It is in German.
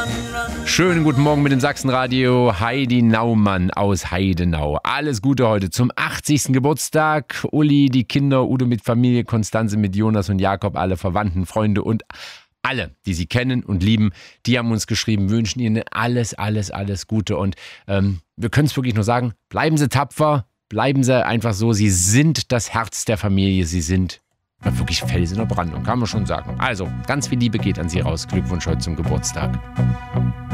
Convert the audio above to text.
Schönen guten Morgen mit dem Sachsenradio. Heidi Naumann aus Heidenau. Alles Gute heute zum 80. Geburtstag. Uli, die Kinder, Udo mit Familie, Konstanze mit Jonas und Jakob, alle Verwandten, Freunde und alle, die sie kennen und lieben, die haben uns geschrieben, wünschen ihnen alles Gute. Und wir können es wirklich nur sagen, bleiben Sie tapfer, bleiben Sie einfach so. Sie sind das Herz der Familie, Sie sind wirklich Fels in der Brandung, kann man schon sagen. Also, ganz viel Liebe geht an Sie raus. Glückwunsch heute zum Geburtstag.